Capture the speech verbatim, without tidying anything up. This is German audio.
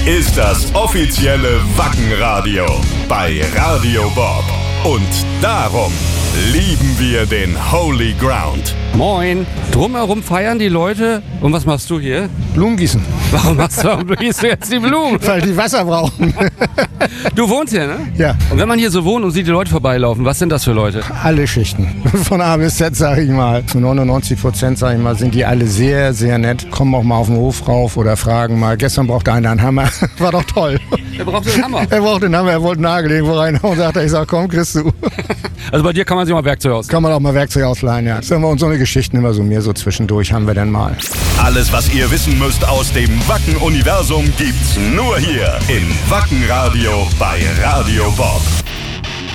ist das offizielle Wackenradio bei Radio Bob. Und darum lieben wir den Holy Ground. Moin. Drumherum feiern die Leute. Und was machst du hier? Blumen gießen. Warum machst du, warum gießt du jetzt die Blumen? Weil die Wasser brauchen. Du wohnst hier, ne? Ja. Und wenn man hier so wohnt und sieht die Leute vorbeilaufen, was sind das für Leute? Alle Schichten. Von A bis Z, sag ich mal. Zu neunundneunzig Prozent, sag ich mal, sind die alle sehr, sehr nett. Kommen auch mal auf den Hof rauf oder fragen mal. Gestern brauchte einer einen Hammer. War doch toll. Er braucht einen Hammer. Er braucht einen Hammer, er wollte einen Nagel irgendwo rein und sagte, ich sag, komm, kriegst du. Also bei dir kann man sich mal Werkzeug aus. Kann man auch mal Werkzeug ausleihen, ja. Sagen wir uns so eine Geschichten immer so mehr so zwischendurch haben wir dann mal. Alles, was ihr wissen müsst aus dem Wacken-Universum, gibt's nur hier im Wackenradio bei Radio Bob.